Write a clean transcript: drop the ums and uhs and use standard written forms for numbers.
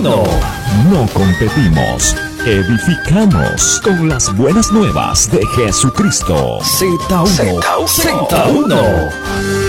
Z1. No competimos, edificamos con las buenas nuevas de Jesucristo. Z1. Z1.